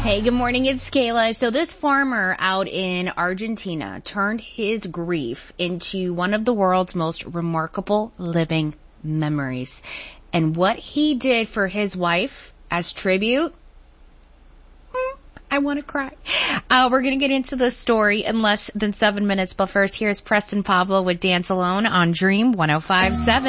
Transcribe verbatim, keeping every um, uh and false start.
Hey, good morning. It's Kayla. So this farmer out in Argentina turned his grief into one of the world's most remarkable living memories. And what he did for his wife as tribute, I want to cry. Uh, we're going to get into the story in less than seven minutes. But first, here's Preston Pablo with Dance Alone on Dream one oh five point seven.